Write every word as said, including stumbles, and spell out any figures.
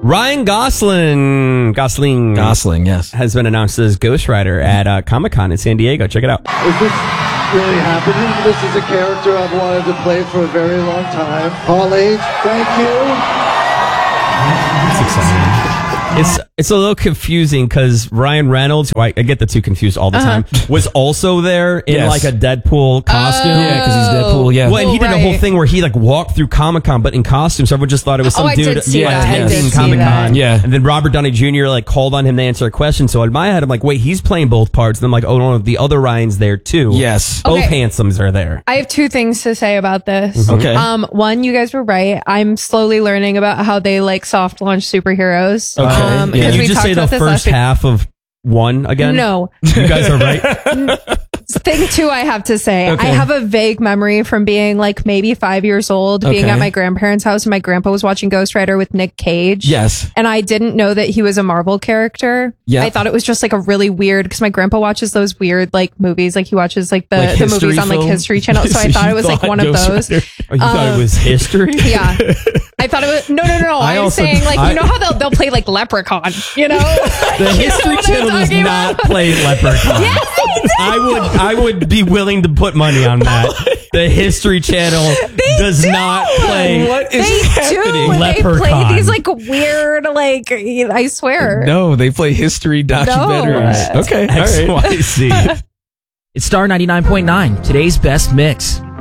Ryan Gosling, Gosling, Gosling, yes, has been announced as Ghost Rider at uh, Comic-Con in San Diego. Check it out. Is this really happening? This is a character I've wanted to play for a very long time. Paul H, thank you. That's exciting. It's it's a little confusing because Ryan Reynolds, who I, I get the two confused all the Uh-huh. time, was also there in Yes. like a Deadpool costume. Oh. Yeah, because he's Deadpool. Yeah. Well, and he did a whole Right. thing where he like walked through Comic Con, but in costume. So everyone just thought it was Oh, some I did dude see yeah, that. I attending did see Comic Con. that. Yeah. And then Robert Downey Junior like called on him to answer a question. So in my head, I'm like, wait, he's playing both parts. And I'm like, oh no, the other Ryan's there too. Yes. Both Okay. handsomes are there. I have two things to say about this. Okay. Um, one, you guys were right. I'm slowly learning about how they like soft launch superheroes. Okay. Um, Yeah. because Can we you just talked say the about this first last week. half of one again? No. You guys are right. Thing two, I have to say, Okay. I have a vague memory from being like maybe five years old, being Okay. at my grandparents' house, and my grandpa was watching Ghost Rider with Nick Cage. Yes. And I didn't know that he was a Marvel character. Yeah. I thought it was just like a really weird, because my grandpa watches those weird like movies, like he watches like the, Like the history movies on like films? History Channel. So I So thought you it was like thought one of Ghost those. Rider- Oh, you thought it Um, was history? Yeah. I thought it was no, no, no, no. I I'm also- saying like I- you know how they'll they'll play like Leprechaun, you know? The You know History what I'm Channel does talking not about? play Leprechaun. Yes, they do. I would I would be willing to put money on that. The History Channel does do. not play. What is They happening? do. They play Leprechaun. these like weird, like I swear. No, they play history documentaries. No. Okay. All right. X Y Z. It's Star ninety-nine point nine, today's best mix.